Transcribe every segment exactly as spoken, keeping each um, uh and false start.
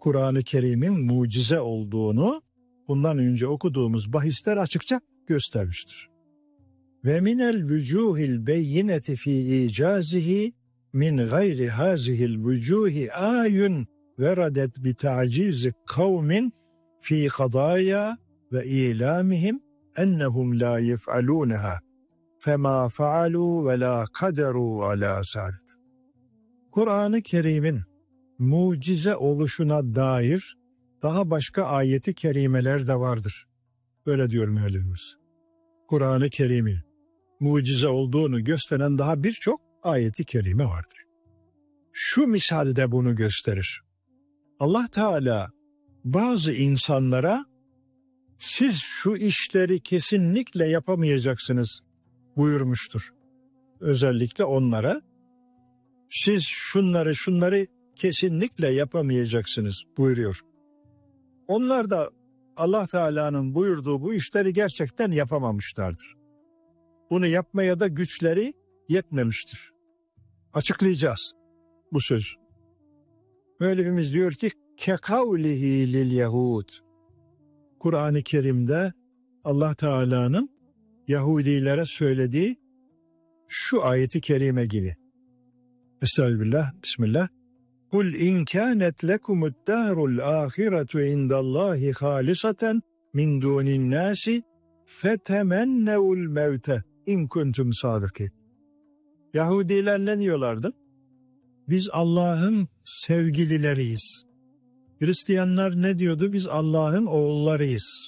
Kur'an-ı Kerim'in mucize olduğunu bundan önce okuduğumuz bahisler açıkça göstermiştir. Ve minel vücuhil beyineti fi icazihi min gayri hazihil vücuhi ayun veradet bi ta'cizi kavmin fi kadaya ve ilamihim ennehum la yef'alûneha fema fa'alû ve la kaderû alâ sâdet. Kur'an-ı Kerim'in mucize oluşuna dair daha başka ayeti kerimeler de vardır. Böyle diyor müellifimiz. Kur'an-ı Kerim'in mucize olduğunu gösteren daha birçok ayeti kerime vardır. Şu misalde bunu gösterir. Allah Teala bazı insanlara siz şu işleri kesinlikle yapamayacaksınız buyurmuştur. Özellikle onlara siz şunları şunları kesinlikle yapamayacaksınız buyuruyor. Onlar da Allah Teala'nın buyurduğu bu işleri gerçekten yapamamışlardır. Bunu yapmaya da güçleri yetmemiştir. Açıklayacağız bu söz. Müellifimiz diyor ki kekavlihi lil yahud. Kur'an-ı Kerim'de Allah Teala'nın Yahudilere söylediği şu ayeti kerime gibi. Estağfirullah, bismillah. Kul in kânet lekumud dârul âhiretu indallahi hâlisaten min dûnin nâsi fetemennevul mevte in kuntum sâdıkîn. Yahudiler ne diyorlardı? Biz Allah'ın sevgilileriyiz. Hristiyanlar ne diyordu? Biz Allah'ın oğullarıyız.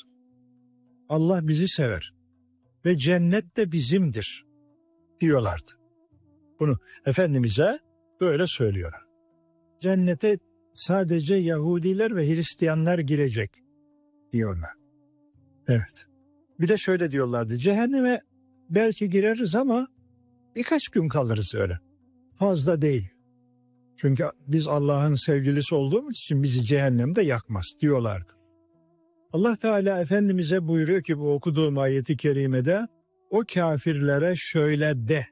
Allah bizi sever ve cennet de bizimdir diyorlardı. Bunu Efendimiz'e böyle söylüyorlar. Cennete sadece Yahudiler ve Hristiyanlar girecek diyorlar. Evet. Bir de şöyle diyorlardı. Cehenneme belki gireriz ama birkaç gün kalırız öyle. Fazla değil. Çünkü biz Allah'ın sevgilisi olduğumuz için bizi cehennemde yakmaz diyorlardı. Allah Teala Efendimiz'e buyuruyor ki bu okuduğum ayeti kerimede o kafirlere şöyle de.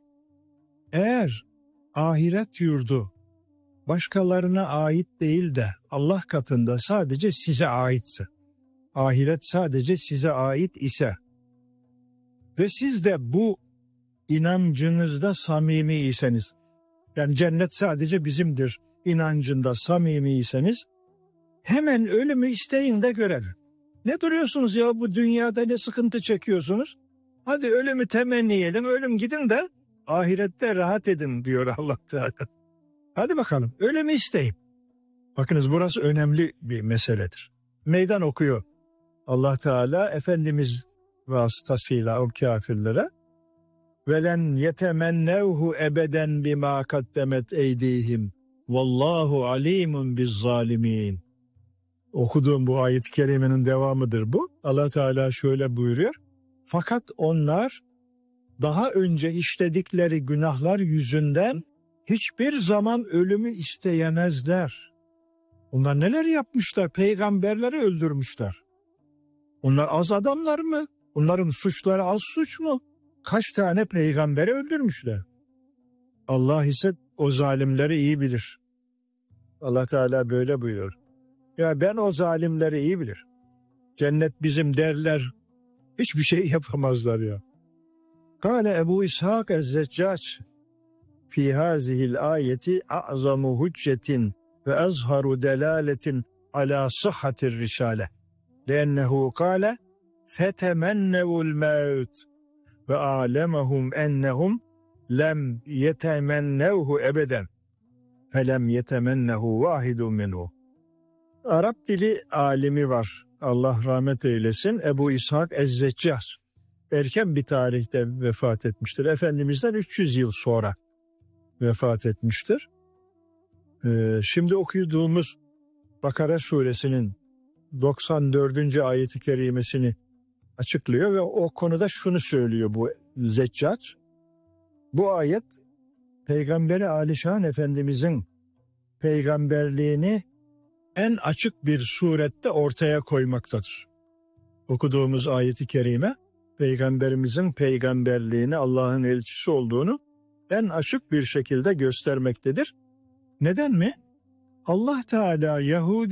Eğer ahiret yurdu başkalarına ait değil de Allah katında sadece size aitse, ahiret sadece size ait ise ve siz de bu inancınızda samimiyseniz, yani cennet sadece bizimdir inancında samimiyseniz, hemen ölümü isteyin de görelim. Ne duruyorsunuz ya, bu dünyada ne sıkıntı çekiyorsunuz? Hadi ölümü temenniyelim, ölüm gidin de ahirette rahat edin diyor Allah Teala. Hadi bakalım ölümü isteyin. Bakınız burası önemli bir meseledir. Meydan okuyor Allah Teala Efendimiz vasıtasıyla o kafirlere. Velen yetemennevhu ebeden bima kaddemet eydihim vallahu alimun biz zalimin. Okuduğum bu ayet-i kerimenin devamıdır bu. Allah Teala şöyle buyuruyor. Fakat onlar daha önce işledikleri günahlar yüzünden hiçbir zaman ölümü isteyemezler. Onlar neler yapmışlar? Peygamberleri öldürmüşler. Onlar az adamlar mı? Onların suçları az suç mu? Kaç tane peygamberi öldürmüşler? Allah ise o zalimleri iyi bilir. Allah Teala böyle buyuruyor. Ya ben o zalimleri iyi bilir. Cennet bizim derler. Hiçbir şey yapamazlar ya. Kâle Ebu İshak ez-Zeccac fi hâzihil âyeti a'zamu hüccetin ve azharu delâletin alâ sıhhatir risâle. Lennehu kâle fetemennevul mevt ve âlemehum ennehum lem yetemennevhu ebeden felem yetemennehu vahidun minhu. Arap dili alimi var. Allah rahmet eylesin. Ebu İshak ez-Zeccac. Erken bir tarihte vefat etmiştir. Efendimiz'den üç yüz yıl sonra vefat etmiştir. Ee, şimdi okuduğumuz Bakara suresinin doksan dördüncü ayeti kerimesini açıklıyor ve o konuda şunu söylüyor bu Zeccac. Bu ayet Peygamberi Alişan Efendimiz'in peygamberliğini en açık bir surette ortaya koymaktadır. Okuduğumuz ayeti kerime Peygamberimizin peygamberliğini, Allah'ın elçisi olduğunu en açık bir şekilde göstermektedir. Neden mi? Allah Teala Yahudi